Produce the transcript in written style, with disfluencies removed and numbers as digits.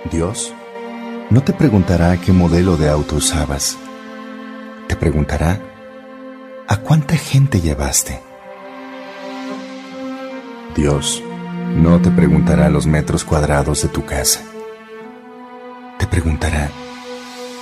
Dios no te preguntará qué modelo de auto usabas. Te preguntará ¿a cuánta gente llevaste? Dios no te preguntará los metros cuadrados de tu casa. Te preguntará